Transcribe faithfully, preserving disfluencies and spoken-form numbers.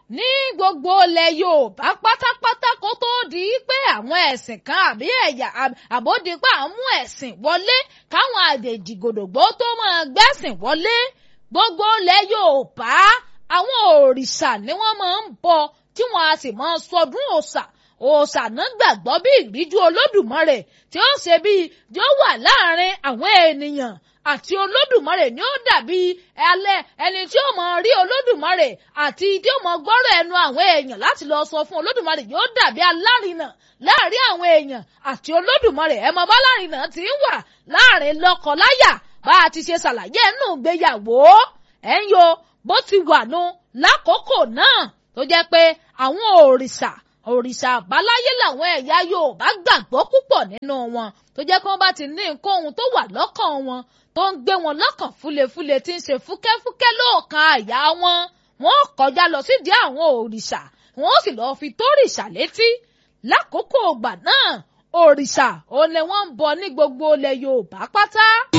ní gbogbo ilẹ̀ Yorùbá pátápátá kó tó di pé àwọn ẹ̀sìn kan àbí ẹ̀yà àbódipá mú ẹ̀sìn wọlé káwọn àjèjì gòdògbò tó máa gbẹ́sìn wọlé gbogbo ilẹ̀ Yorùbá àwọn òrìṣà ni wọ́n máa ń bọ tí wọ́n á sì máa sọdún òòṣà òòṣà náà gbàgbọ́ bí ìríjú Olódùmarè tí ó ṣe bí tí ó wà láàrin àwọn ènìyàn àti Olódùmarè ni ó dàbí alẹ́ ẹni tí ó mọ rí Olódùmarè àti tí ó mọ gbọ́rọ̀ ẹnu àwọn èèyàn láti lọ sọ fún Olódùmarè yóò dàbí alárinà láàrin àwọn èèyàn àti Olódùmarè ẹ mọ bá lárinà tí ń wà láàrin lọ́kọláya bá a ti ṣe ṣàlàyé ẹnu ìgbéyàwó ẹ̀ ń yo bó ti wà nù lákòókò náà tó jẹ́ pé àwọn òrìṣà òrìṣà àbáláyé làwọn ẹ̀yà Yorùbá gbàgbọ́ púpọ̀ nínú wọn tó jẹ́ kí wọ́n bá ti ní nǹkan ohun tó wà lọ́kàn wọn tó ń gbé wọn lọ́kàn fúlefúle tí ń ṣe fúkẹ́fúkẹ́ lóòkan àyà wọn wọ́n kọjá lọ sídìí àwọn òrìṣà wọ́n sì lọ́ọ́ fi tórìṣà létí lákòókò ìgbà náà òrìṣà òun ni wọ́n ń bọ ní gbogbo ilẹ̀ Yorùbá pátá.